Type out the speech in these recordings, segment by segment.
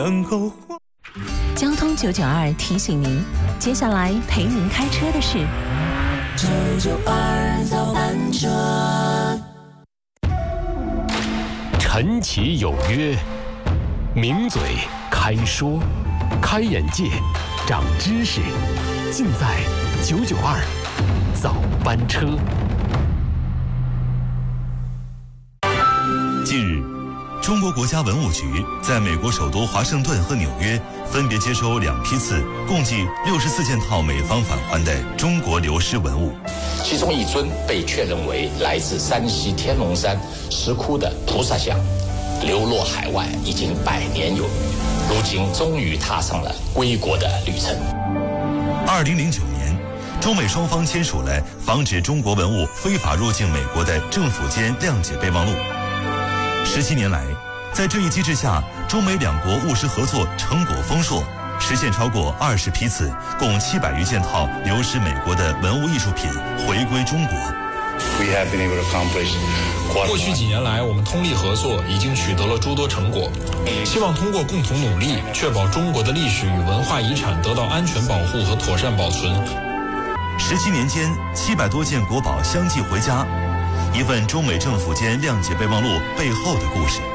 交通992提醒您，接下来陪您开车的是 992早班车。 陈其有约，名嘴开说，开眼界，长知识，尽在992早班车。 近日，中国国家文物局在美国首都华盛顿和纽约分别接收2批次，共计64件套美方返还的中国流失文物。 其中一尊被确认为来自山西天龙山石窟的菩萨像，流落海外已经100年有余，如今终于踏上了归国的旅程。 2009年，中美双方签署了防止中国文物非法入境美国的政府间谅解备忘录。17年来，在这一机制下，中美两国务实合作成果丰硕，实现超过20批次，共700余件套流失美国的文物艺术品回归中国。 过去几年来，我们通力合作，已经取得了诸多成果。希望通过共同努力，确保中国的历史与文化遗产得到安全保护和妥善保存。 17年间，700多件国宝相继回家，一份中美政府间谅解备忘录背后的故事。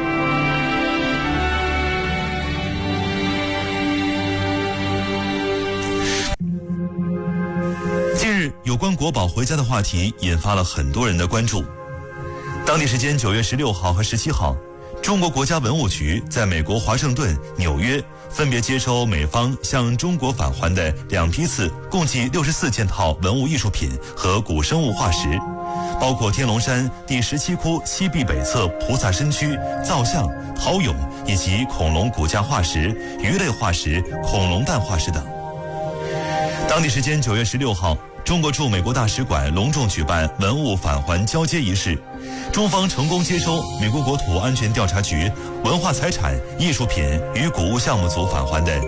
近日，有关国宝回家的话题引发了很多人的关注。当地时间9月16号和17号，中国国家文物局在美国华盛顿、纽约分别接收美方向中国返还的2批次，共计64件套文物艺术品和古生物化石，包括天龙山第17窟西壁北侧菩萨身躯、造像、陶俑以及恐龙骨架化石、鱼类化石、恐龙蛋化石等。当地时间9月16号，中国驻美国大使馆隆重举办文物返还交接仪式，中方成功接收美国国土安全调查局文化财产、艺术品与古物项目组返还的